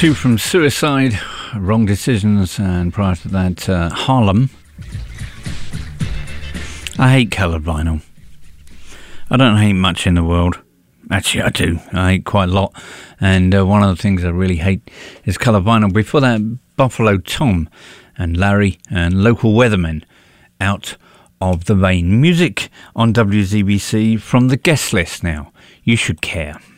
Two from Suicide, Wrong Decisions, and prior to that, Harlem. I hate coloured vinyl. I don't hate much in the world. Actually, I do. I hate quite a lot. And one of the things I really hate is coloured vinyl. Before that, Buffalo Tom and Larry and Local Weathermen, Out of the Rain. Music on WZBC from the guest list now. You should care.